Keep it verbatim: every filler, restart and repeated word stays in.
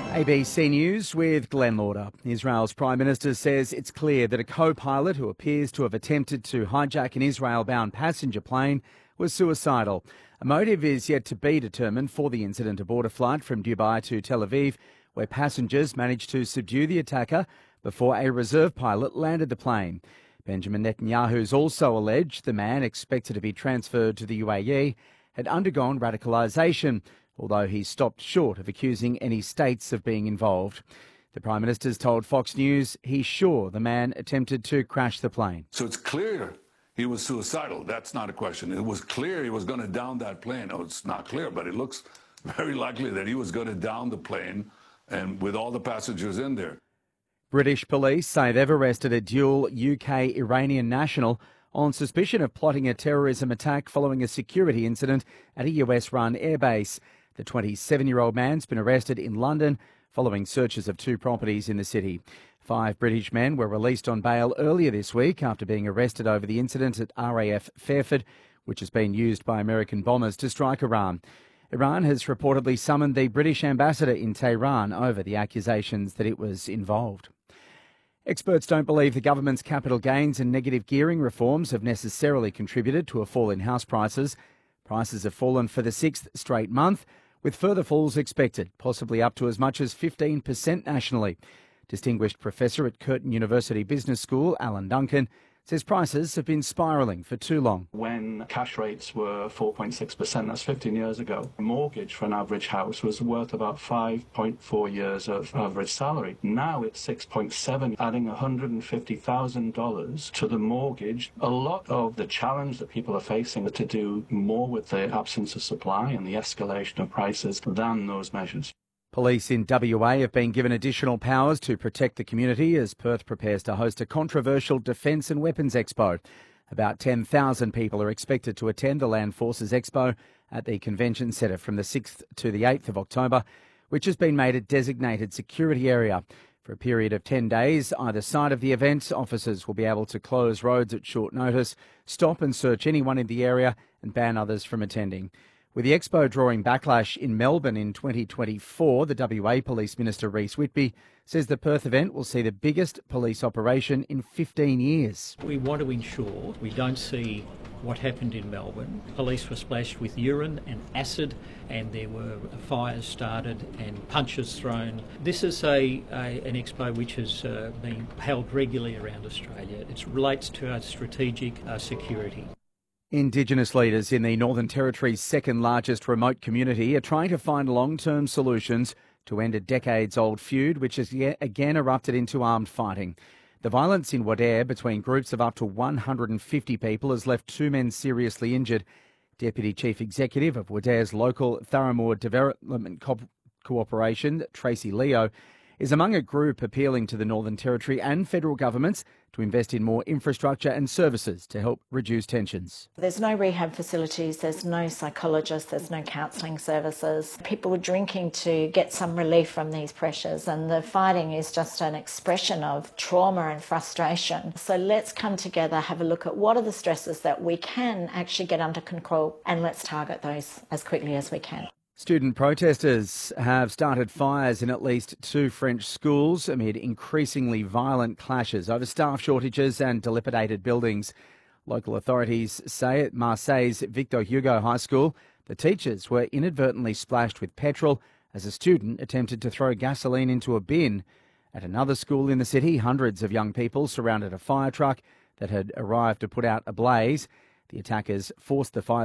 A B C News with Glenn Lauder. Israel's Prime Minister says it's clear that a co-pilot who appears to have attempted to hijack an Israel-bound passenger plane was suicidal. A motive is yet to be determined for the incident aboard a flight from Dubai to Tel Aviv, where passengers managed to subdue the attacker before a reserve pilot landed the plane. Benjamin Netanyahu's also alleged the man, expected to be transferred to the U A E, had undergone radicalisation, although he stopped short of accusing any states of being involved. The Prime Minister's told Fox News he's sure the man attempted to crash the plane. So it's clear he was suicidal. That's not a question. It was clear he was going to down that plane. Oh, it's not clear, but it looks very likely that he was going to down the plane and with all the passengers in there. British police say they've arrested a dual U K-Iranian national on suspicion of plotting a terrorism attack following a security incident at a U S-run airbase. The twenty-seven-year-old man's been arrested in London following searches of two properties in the city. Five British men were released on bail earlier this week after being arrested over the incident at R A F Fairford, which has been used by American bombers to strike Iran. Iran has reportedly summoned the British ambassador in Tehran over the accusations that it was involved. Experts don't believe the government's capital gains and negative gearing reforms have necessarily contributed to a fall in house prices. Prices have fallen for the sixth straight month, with further falls expected, possibly up to as much as fifteen percent nationally. Distinguished Professor at Curtin University Business School, Alan Duncan, says prices have been spiralling for too long. When cash rates were four point six percent, that's fifteen years ago, a mortgage for an average house was worth about five point four years of average salary. Now it's six point seven, adding one hundred fifty thousand dollars to the mortgage. A lot of the challenge that people are facing is to do more with the absence of supply and the escalation of prices than those measures. Police in W A have been given additional powers to protect the community as Perth prepares to host a controversial Defence and Weapons Expo. About ten thousand people are expected to attend the Land Forces Expo at the Convention Centre from the sixth to the eighth of October, which has been made a designated security area. For a period of ten days, either side of the event, officers will be able to close roads at short notice, stop and search anyone in the area and ban others from attending. With the Expo drawing backlash in Melbourne in twenty twenty-four, the W A Police Minister Rhys Whitby says the Perth event will see the biggest police operation in fifteen years. We want to ensure we don't see what happened in Melbourne. Police were splashed with urine and acid, and there were fires started and punches thrown. This is a, a an expo which has uh, been held regularly around Australia. It relates to our strategic uh, security. Indigenous leaders in the Northern Territory's second largest remote community are trying to find long-term solutions to end a decades-old feud which has yet again erupted into armed fighting. The violence in Wadeye between groups of up to one hundred fifty people has left two men seriously injured. Deputy Chief Executive of Wadeye's local Tharamoor Development Co- Cooperation, Tracy Leo, is among a group appealing to the Northern Territory and federal governments to invest in more infrastructure and services to help reduce tensions. There's no rehab facilities, there's no psychologists, there's no counselling services. People are drinking to get some relief from these pressures, and the fighting is just an expression of trauma and frustration. So let's come together, have a look at what are the stresses that we can actually get under control, and let's target those as quickly as we can. Student protesters have started fires in at least two French schools amid increasingly violent clashes over staff shortages and dilapidated buildings. Local authorities say at Marseille's Victor Hugo High School, the teachers were inadvertently splashed with petrol as a student attempted to throw gasoline into a bin. At another school in the city, hundreds of young people surrounded a fire truck that had arrived to put out a blaze. The attackers forced the fire